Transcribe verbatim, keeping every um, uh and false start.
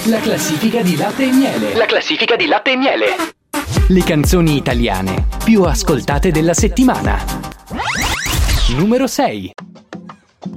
La classifica di Latte e Miele. La classifica di Latte e Miele. Le canzoni italiane più ascoltate della settimana. Numero sei.